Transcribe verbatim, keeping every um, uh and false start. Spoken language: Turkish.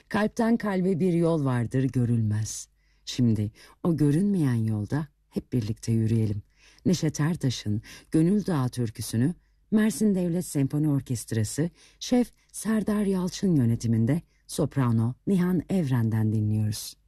Kalpten kalbe bir yol vardır görülmez. Şimdi o görünmeyen yolda hep birlikte yürüyelim. Neşet Ertaş'ın Gönül Dağı türküsünü Mersin Devlet Senfoni Orkestrası Şef Serdar Yalçın yönetiminde soprano Nihan Evren'den dinliyoruz.